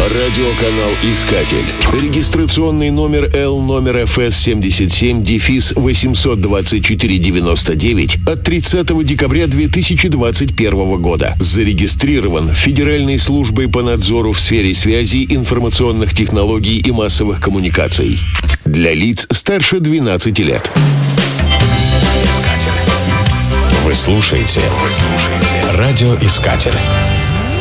Радиоканал «Искатель». Регистрационный номер номер ФС-77-824-99 от 30 декабря 2021 года. Зарегистрирован Федеральной службой по надзору в сфере связи, информационных технологий и массовых коммуникаций. Для лиц старше 12 лет. Вы слушаете «Радиоискатель».